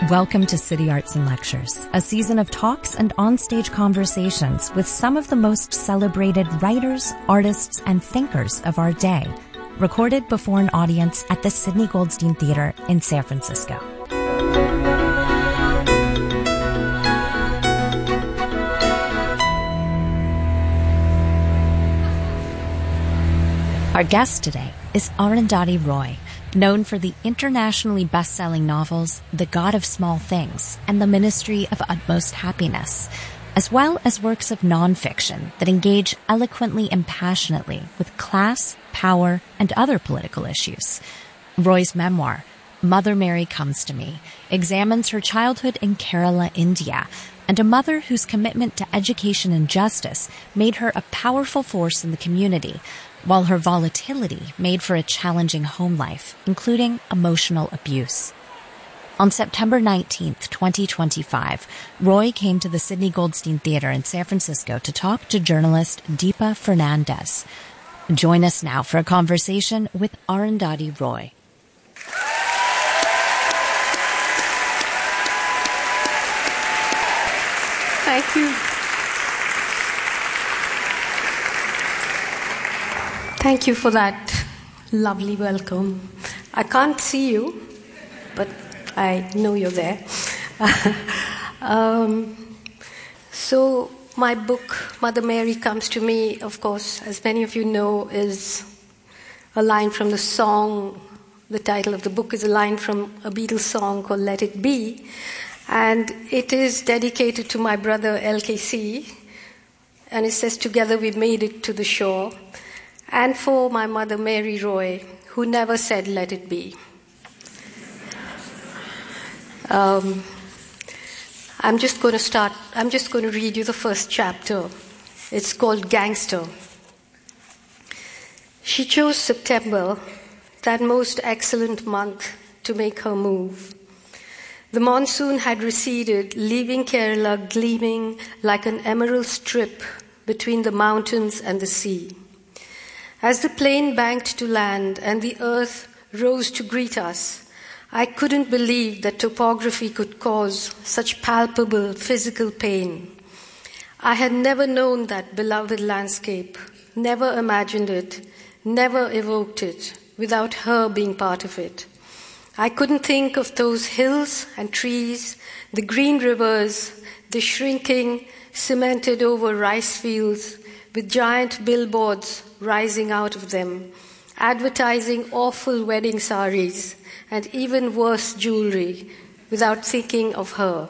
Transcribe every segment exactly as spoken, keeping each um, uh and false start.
Welcome to City Arts and Lectures, a season of talks and onstage conversations with some of the most celebrated writers, artists, and thinkers of our day, recorded before an audience at the Sidney Goldstein Theater in San Francisco. Our guest today is Arundhati Roy, known for the internationally best-selling novels The God of Small Things and The Ministry of Utmost Happiness, as well as works of nonfiction that engage eloquently and passionately with class, power, and other political issues. Roy's memoir, Mother Mary Comes to Me, examines her childhood in Kerala, India, and a mother whose commitment to education and justice made her a powerful force in the community, while her volatility made for a challenging home life, including emotional abuse. On September nineteenth, twenty twenty-five, Roy came to the Sidney Goldstein Theater in San Francisco to talk to journalist Deepa Fernandez. Join us now for a conversation with Arundhati Roy. Thank you. Thank you for that lovely welcome. I can't see you, but I know you're there. um, so my book, Mother Mary Comes to Me, of course, as many of you know, is a line from the song. The title of the book is a line from a Beatles song called Let It Be. And it is dedicated to my brother L K C. And it says, together we made it to the shore. And for my mother, Mary Roy, who never said, let it be. Um, I'm just going to start, I'm just going to read you the first chapter. It's called Gangster. She chose September, that most excellent month, to make her move. The monsoon had receded, leaving Kerala gleaming like an emerald strip between the mountains and the sea. As the plane banked to land and the earth rose to greet us, I couldn't believe that topography could cause such palpable physical pain. I had never known that beloved landscape, never imagined it, never evoked it, without her being part of it. I couldn't think of those hills and trees, the green rivers, the shrinking, cemented over rice fields, with giant billboards rising out of them, advertising awful wedding saris and even worse jewelry, without thinking of her.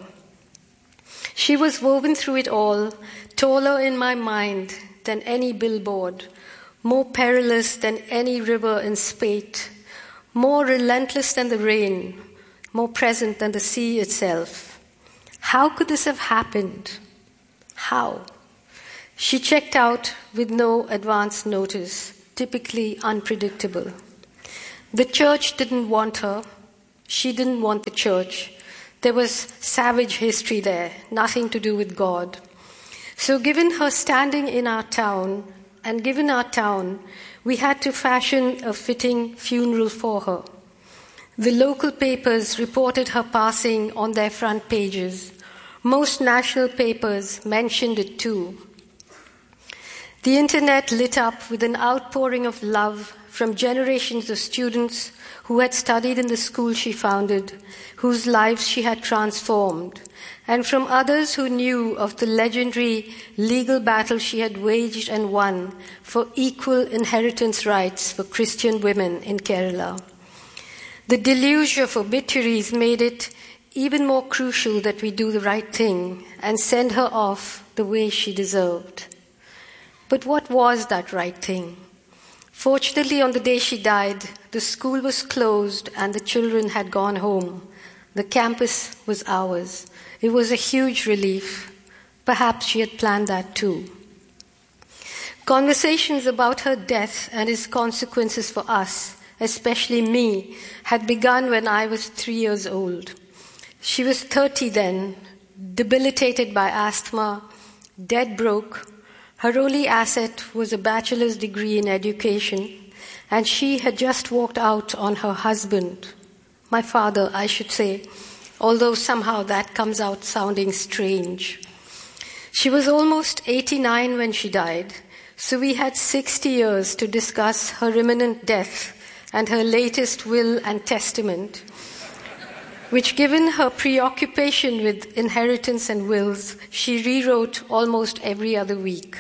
She was woven through it all, taller in my mind than any billboard, more perilous than any river in spate, more relentless than the rain, more present than the sea itself. How could this have happened? How? She checked out with no advance notice, typically unpredictable. The church didn't want her. She didn't want the church. There was savage history there, nothing to do with God. So given her standing in our town, and given our town, we had to fashion a fitting funeral for her. The local papers reported her passing on their front pages. Most national papers mentioned it too. The internet lit up with an outpouring of love from generations of students who had studied in the school she founded, whose lives she had transformed, and from others who knew of the legendary legal battle she had waged and won for equal inheritance rights for Christian women in Kerala. The deluge of obituaries made it even more crucial that we do the right thing and send her off the way she deserved. But what was that right thing? Fortunately, on the day she died, the school was closed and the children had gone home. The campus was ours. It was a huge relief. Perhaps she had planned that too. Conversations about her death and its consequences for us, especially me, had begun when I was three years old. She was thirty then, debilitated by asthma, dead broke. Her only asset was a bachelor's degree in education, and she had just walked out on her husband, my father, I should say, although somehow that comes out sounding strange. She was almost eighty-nine when she died, so we had sixty years to discuss her imminent death and her latest will and testament, which, given her preoccupation with inheritance and wills, she rewrote almost every other week.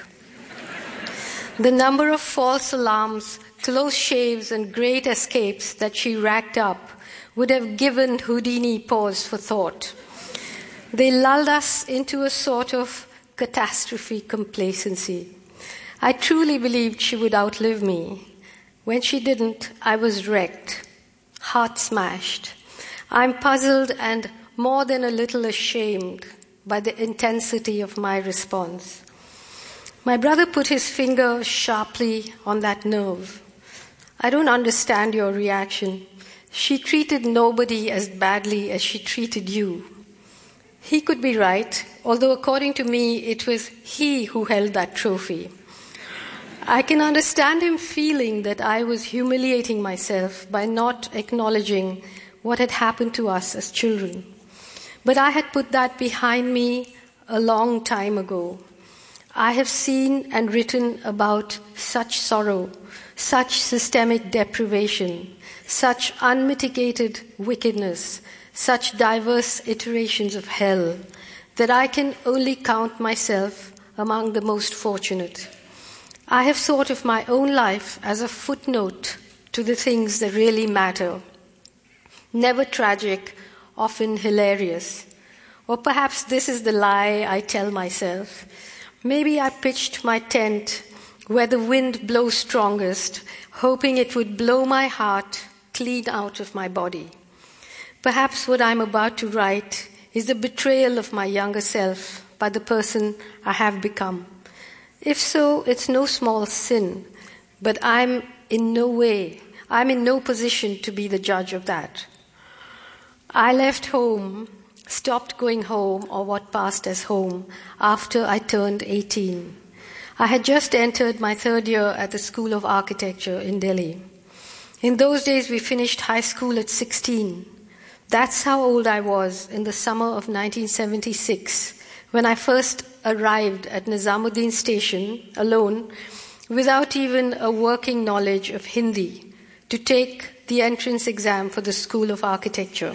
The number of false alarms, close shaves, and great escapes that she racked up would have given Houdini pause for thought. They lulled us into a sort of catastrophe complacency. I truly believed she would outlive me. When she didn't, I was wrecked, heart smashed. I'm puzzled and more than a little ashamed by the intensity of my response. My brother put his finger sharply on that nerve. I don't understand your reaction. She treated nobody as badly as she treated you. He could be right, although according to me, it was he who held that trophy. I can understand him feeling that I was humiliating myself by not acknowledging what had happened to us as children. But I had put that behind me a long time ago. I have seen and written about such sorrow, such systemic deprivation, such unmitigated wickedness, such diverse iterations of hell, that I can only count myself among the most fortunate. I have thought of my own life as a footnote to the things that really matter. Never tragic, often hilarious. Or perhaps this is the lie I tell myself. Maybe I pitched my tent where the wind blows strongest, hoping it would blow my heart clean out of my body. Perhaps what I'm about to write is the betrayal of my younger self by the person I have become. If so, it's no small sin, but I'm in no way, I'm in no position to be the judge of that. I left home, stopped going home or what passed as home after I turned eighteen. I had just entered my third year at the School of Architecture in Delhi. In those days, we finished high school at sixteen. That's how old I was in the summer of nineteen seventy-six, when I first arrived at Nizamuddin Station alone, without even a working knowledge of Hindi, to take the entrance exam for the School of Architecture.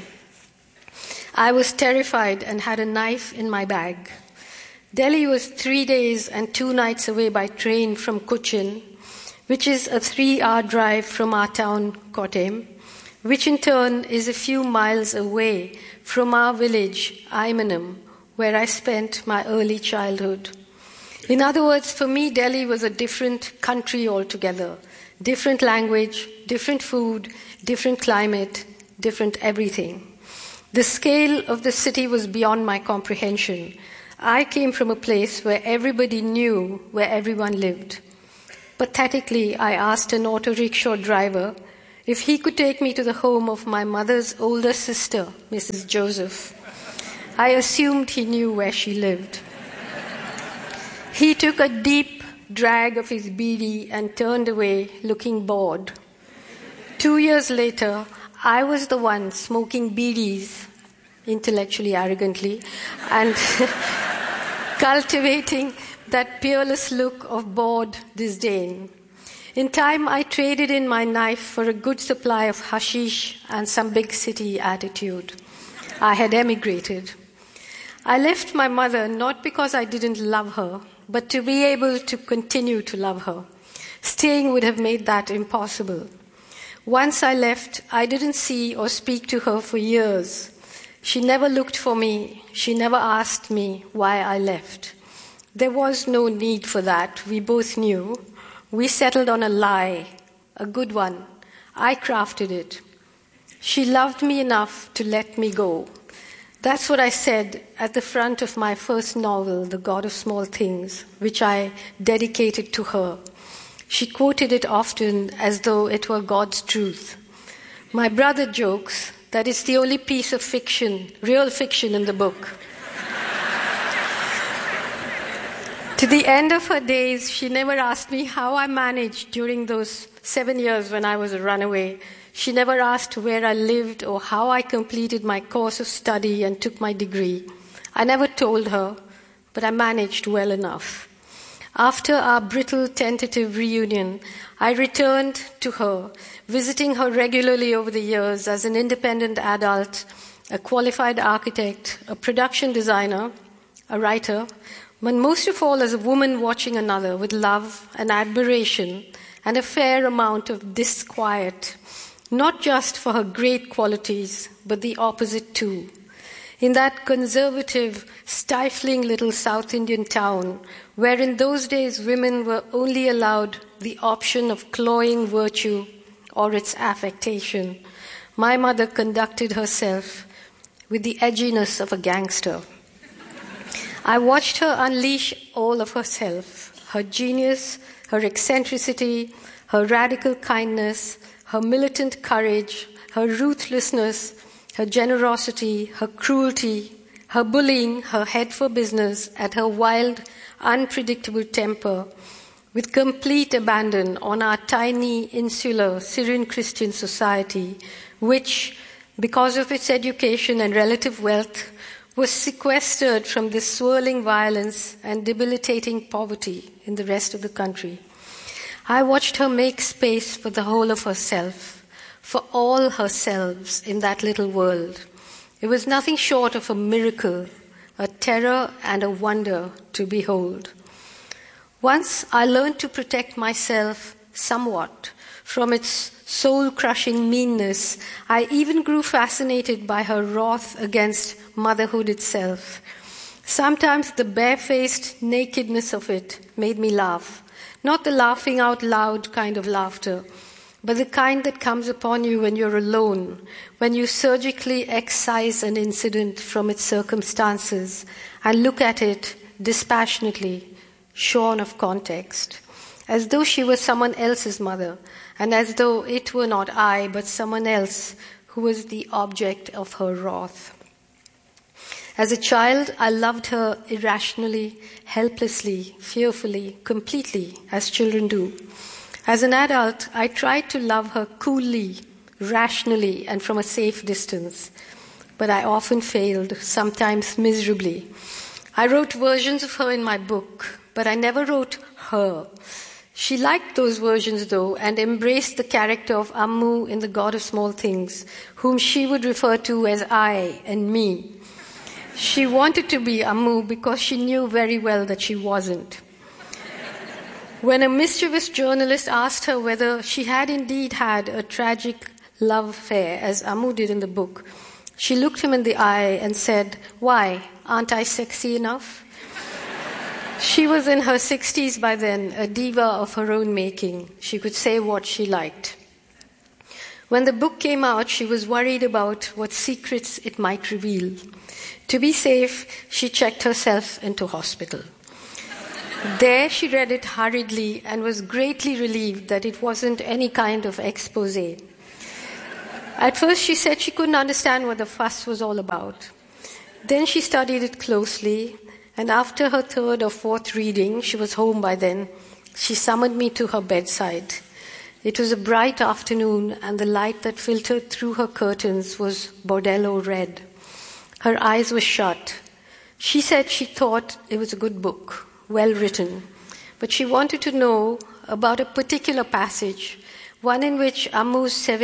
I was terrified and had a knife in my bag. Delhi was three days and two nights away by train from Cochin, which is a three-hour drive from our town, Kottayam, which in turn is a few miles away from our village, Aimanam, where I spent my early childhood. In other words, for me, Delhi was a different country altogether. Different language, different food, different climate, different everything. The scale of the city was beyond my comprehension. I came from a place where everybody knew where everyone lived. Pathetically, I asked an auto rickshaw driver if he could take me to the home of my mother's older sister, Missus Joseph. I assumed he knew where she lived. He took a deep drag of his beedi and turned away, looking bored. Two years later, I was the one smoking beedies, intellectually arrogantly, and cultivating that peerless look of bored disdain. In time, I traded in my knife for a good supply of hashish and some big city attitude. I had emigrated. I left my mother not because I didn't love her, but to be able to continue to love her. Staying would have made that impossible. Once I left, I didn't see or speak to her for years. She never looked for me. She never asked me why I left. There was no need for that. We both knew. We settled on a lie, a good one. I crafted it. She loved me enough to let me go. That's what I said at the front of my first novel, The God of Small Things, which I dedicated to her. She quoted it often as though it were God's truth. My brother jokes that it's the only piece of fiction, real fiction in the book. To the end of her days, she never asked me how I managed during those seven years when I was a runaway She never asked where I lived or how I completed my course of study and took my degree. I never told her, but I managed well enough. After our brittle tentative reunion, I returned to her, visiting her regularly over the years as an independent adult, a qualified architect, a production designer, a writer, but most of all as a woman watching another with love and admiration and a fair amount of disquiet, not just for her great qualities, but the opposite too. In that conservative, stifling little South Indian town, where in those days women were only allowed the option of cloying virtue or its affectation, my mother conducted herself with the edginess of a gangster. I watched her unleash all of herself, her genius, her eccentricity, her radical kindness, her militant courage, her ruthlessness, her generosity, her cruelty, her bullying, her head for business, and her wild, unpredictable temper, with complete abandon on our tiny, insular Syrian Christian society, which, because of its education and relative wealth, was sequestered from the swirling violence and debilitating poverty in the rest of the country. I watched her make space for the whole of herself, for all herselves in that little world. It was nothing short of a miracle, a terror and a wonder to behold. Once I learned to protect myself somewhat from its soul-crushing meanness. I even grew fascinated by her wrath against motherhood itself. Sometimes the barefaced nakedness of it made me laugh. Not the laughing out loud kind of laughter, but the kind that comes upon you when you're alone, when you surgically excise an incident from its circumstances and look at it dispassionately, shorn of context, as though she was someone else's mother, and as though it were not I, but someone else who was the object of her wrath. As a child, I loved her irrationally, helplessly, fearfully, completely, as children do. As an adult, I tried to love her coolly, rationally, and from a safe distance. But I often failed, sometimes miserably. I wrote versions of her in my book, but I never wrote her. She liked those versions, though, and embraced the character of Ammu in The God of Small Things, whom she would refer to as I and me. She wanted to be Ammu because she knew very well that she wasn't. When a mischievous journalist asked her whether she had indeed had a tragic love affair, as Ammu did in the book, she looked him in the eye and said, "Why, aren't I sexy enough?" She was in her sixties by then, a diva of her own making. She could say what she liked. When the book came out, she was worried about what secrets it might reveal. To be safe, she checked herself into hospital. There she read it hurriedly and was greatly relieved that it wasn't any kind of exposé. At first she said she couldn't understand what the fuss was all about. Then she studied it closely, and after her third or fourth reading, she was home by then, she summoned me to her bedside. It was a bright afternoon, and the light that filtered through her curtains was bordello red. Her eyes were shut. She said she thought it was a good book, well written, but she wanted to know about a particular passage, one in which Ammu's